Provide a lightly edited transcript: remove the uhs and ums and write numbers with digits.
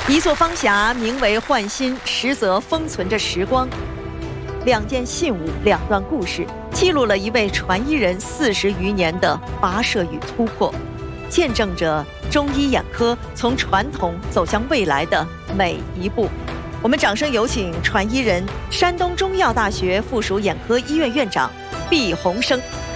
一座方匣，名为焕新，实则封存着时光。两件信物，两段故事，记录了一位传医人40余年的跋涉与突破，见证着中医眼科从传统走向未来的每一步。我们掌声有请传医人、山东中医药大学附属眼科医院院长毕洪生。